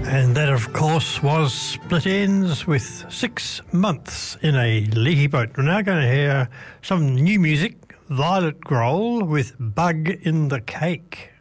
And that, of course, was Split Enz with 6 months in a leaky boat. We're now going to hear some new music. Violet Grohl with Bug in the Cake.